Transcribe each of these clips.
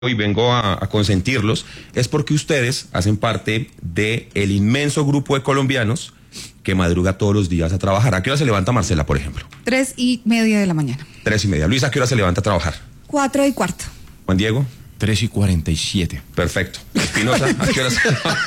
y vengo a consentirlos, es porque ustedes hacen parte del inmenso grupo de colombianos que madruga todos los días a trabajar. ¿A qué hora se levanta Marcela, por ejemplo? 3:30 de la mañana. 3:30. Luis, ¿a qué hora se levanta a trabajar? 4:15. Juan Diego. 3:47. Perfecto. Espinosa, ¿a qué hora se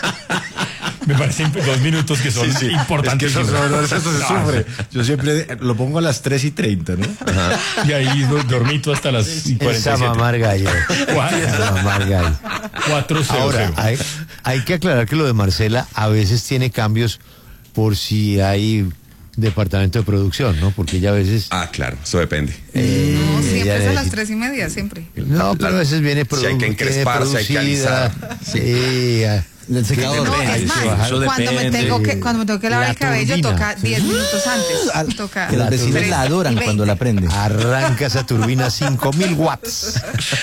Me parecen 2 minutos que son importantísimos. Eso se sufre. Yo siempre lo pongo a las 3:30, ¿no? Ajá. Y ahí dormito hasta las 47. Esa mamar gallo. Esa mamar gallo. 4:00. Ahora, hay que aclarar que lo de Marcela a veces tiene cambios por si hay departamento de producción, ¿no? Porque ella a veces... Ah, claro, eso depende. No, siempre ella es a las necesita- 3:30, siempre. No, pero a veces viene Si hay que encresparse, hay que alisar. Sí, El secador. No, es más, eso cuando me depende. tengo que lavar La el cabello, turbina, toca 10 minutos antes. Toca Que las vecinas 3 la adoran y cuando 20. la prende. arranca esa turbina 5.000 watts.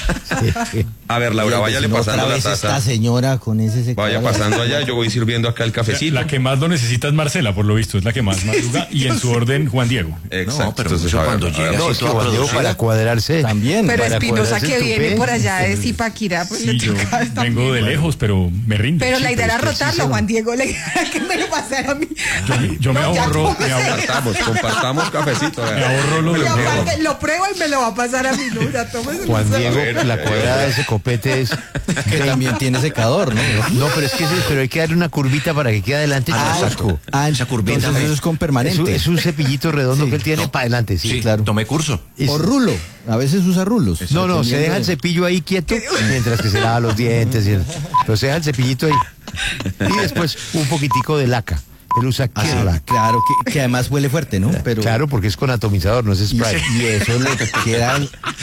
Sí. A ver, Laura, váyale pasando la esta taza. señora con ese secador. Vaya pasando allá, yo voy sirviendo acá el cafecito. La que más lo necesita es Marcela, por lo visto, es la que más madruga. Y en su orden, Juan Diego. Exacto. No, pero Entonces, mucho a ver, cuando a ver, llega, No, sí, es que toda Juan Diego producida. para cuadrarse. También. Pero para Espinosa cuadrarse que el viene tupé. por allá de Zipaquirá, pues le Sí, yo toca también. vengo de lejos, pero me rinde. Pero Sí, la idea era es que sí rotarlo, se- Juan Diego, la idea era que me lo pasara a mí. Yo me No, ya ahorro, tómese. compartamos cafecito. me ahorro lo Y del dedo. aparte, lo pruebo y me lo va a pasar a mí, ¿no? Ya tómese. Juan no sé. Diego, la cuadrada de ese copete es... Que también tiene secador, ¿no? No, pero es que, pero hay que darle una curvita para que quede adelante. Asco. Esa curvita. Entonces eso es con Es permanente. un cepillito redondo que él tiene para adelante, sí, claro. Tomé curso. O rulo. A veces usa rulos. No, se Dependiendo deja el de- cepillo ahí quieto mientras que se lava los dientes. Pero se deja el cepillito ahí. Y después un poquitico de laca. Él usa Kerlak. Claro, que además huele fuerte, ¿no? Pero Claro, porque es con atomizador, no es spray. y eso le queda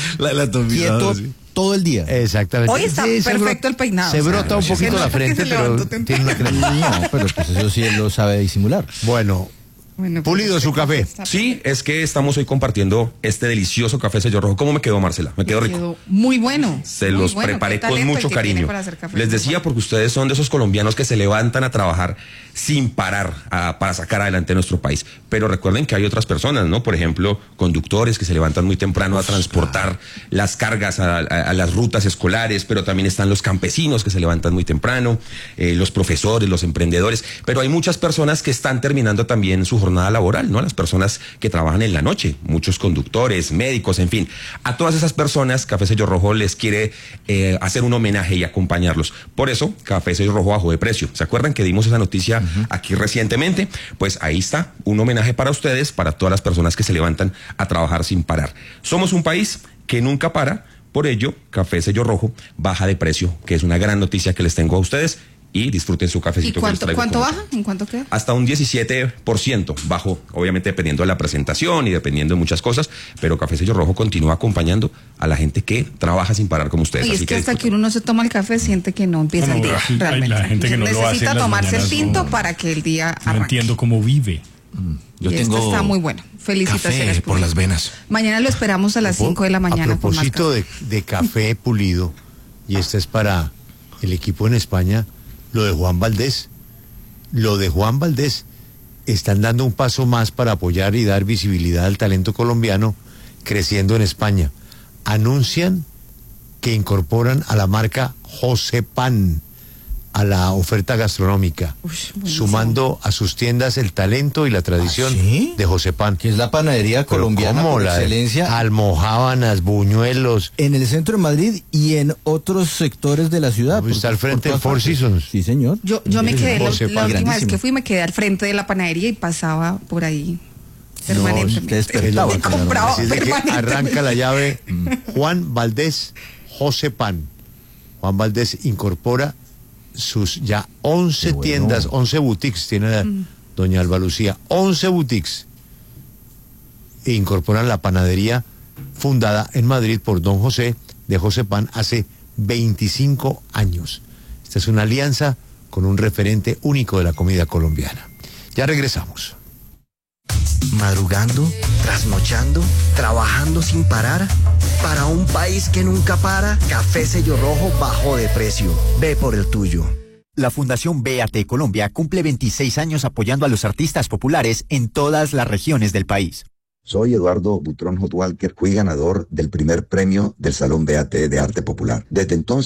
quieto todo el día. Exactamente. Hoy está se perfecto brota- el peinado, Se o sea, brota un se poquito nota la que frente, se pero levantó temprano. tiene una crema. No, pero pues eso sí él lo sabe disimular. Bueno, Bueno, Pulido, pues, su café. está Sí, es que estamos hoy compartiendo este delicioso café sello rojo. ¿Cómo me quedó, Marcela? Me quedó rico. Quedó muy bueno. Se muy los bueno. preparé Qué con talento mucho el que tiene cariño. para hacer café. Les decía porque ustedes son de esos colombianos que se levantan a trabajar sin parar para sacar adelante nuestro país. Pero recuerden que hay otras personas, ¿no? Por ejemplo, conductores que se levantan muy temprano a transportar las cargas a las rutas escolares, pero también están los campesinos que se levantan muy temprano, los profesores, los emprendedores. Pero hay muchas personas que están terminando también su jornada laboral, ¿no? Las personas que trabajan en la noche, muchos conductores, médicos, en fin. A todas esas personas, Café Sello Rojo les quiere hacer un homenaje y acompañarlos. Por eso, Café Sello Rojo bajó de precio. ¿Se acuerdan que dimos esa noticia aquí recientemente? Pues ahí está, un homenaje para ustedes, para todas las personas que se levantan a trabajar sin parar. Somos un país que nunca para, por ello, Café Sello Rojo baja de precio, que es una gran noticia que les tengo a ustedes. Y disfruten su ¿Y cafecito. que les traigo cuánto con baja? ¿En cuánto queda? hasta un 17% bajo, obviamente dependiendo de la presentación y dependiendo de muchas cosas, pero Café Sello Rojo continúa acompañando a la gente que trabaja sin parar como ustedes. Y es así que hasta que disfruten. uno no se toma el café siente que no empieza el No, día, sí, hay realmente. la gente que no lo hace en Necesita las tomarse el mañanas, tinto no. para que el día No arranque. entiendo cómo vive. Yo Y esto tengo está muy bueno. Felicitaciones. café por Pulido. las venas. Mañana lo esperamos a las 5 de la mañana A con más propósito café. de café pulido, y esta es para el equipo en España, lo de Juan Valdés. Lo de Juan Valdés están dando un paso más para apoyar y dar visibilidad al talento colombiano creciendo en España. Anuncian que incorporan a la marca José Pan a la oferta gastronómica, Ush, buenísimo. sumando a sus tiendas el talento y la tradición ¿Ah, sí? de José Pan. Que es la panadería Pero colombiana ¿cómo? por La de excelencia almojábanas, buñuelos. en el centro de Madrid y en otros sectores de la ciudad. Pues está al frente del todas Four partes. Seasons. Sí, señor. Yo me quedé, José la Pan. última vez Grandísimo. que fui, me quedé al frente de la panadería y pasaba por ahí te permanentemente. despertaba, Y compraba Así es de que permanentemente. arranca la llave Juan Valdés, José Pan. Juan Valdés incorpora sus ya 11 Qué bueno. tiendas, 11 boutiques, tiene doña Alba Lucía, 11 boutiques. E incorporan la panadería fundada en Madrid por don José de José Pan hace 25 años. Esta es una alianza con un referente único de la comida colombiana. Ya regresamos. Madrugando, trasnochando, trabajando sin parar. Para un país que nunca para, Café Sello Rojo bajó de precio. Ve por el tuyo. La Fundación BAT Colombia cumple 26 años apoyando a los artistas populares en todas las regiones del país. Soy Eduardo Butrón Hotwalker, fui ganador del primer premio del Salón BAT de Arte Popular. Desde entonces